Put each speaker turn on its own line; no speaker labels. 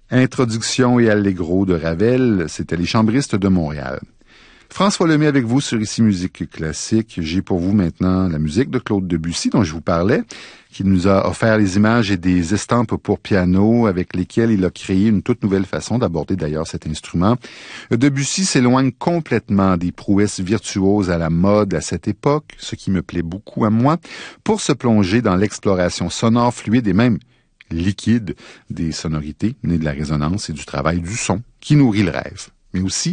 Introduction et Allegro de Ravel, c'était les chambristes de Montréal. François Lemay avec vous sur Ici Musique Classique. J'ai pour vous maintenant la musique de Claude Debussy dont je vous parlais, qui nous a offert les images et des estampes pour piano avec lesquelles il a créé une toute nouvelle façon d'aborder d'ailleurs cet instrument. Debussy s'éloigne complètement des prouesses virtuoses à la mode à cette époque, ce qui me plaît beaucoup à moi, pour se plonger dans l'exploration sonore fluide et même liquide des sonorités nées de la résonance et du travail du son qui nourrit le rêve. Mais aussi